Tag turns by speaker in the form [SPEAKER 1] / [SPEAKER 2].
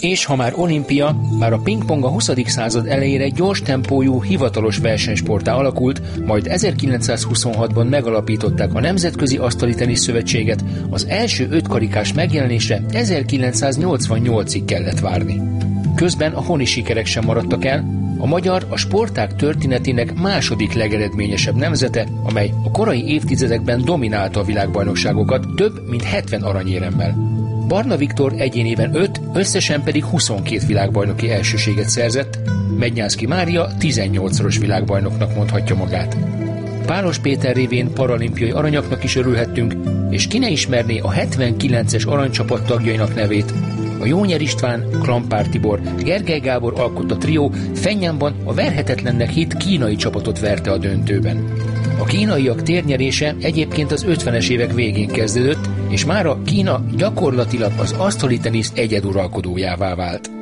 [SPEAKER 1] És ha már olimpia, már a pingpong a 20. század elejére gyors tempójú, hivatalos versenysporttá alakult, majd 1926-ban megalapították a Nemzetközi Asztali Tenisz Szövetséget, az első 5 karikás megjelenésre 1988-ig kellett várni. Közben a honi sikerek sem maradtak el, a magyar a sportág történetének második legeredményesebb nemzete, amely a korai évtizedekben dominálta a világbajnokságokat több mint 70 aranyéremmel. Barna Viktor egyénében 5, összesen pedig 22 világbajnoki elsőséget szerzett, Mednyánszky Mária 18-szoros világbajnoknak mondhatja magát. Pálos Péter révén paralimpiai aranyaknak is örülhettünk, és ki ne ismerné a 79-es aranycsapat tagjainak nevét. A Jónyer István, Klampár Tibor, Gergely Gábor alkotta trió Fenyánban a verhetetlennek hitt kínai csapatot verte a döntőben. A kínaiak térnyerése egyébként az 50-es évek végén kezdődött, és mára Kína gyakorlatilag az asztali tenisz egyeduralkodójává vált.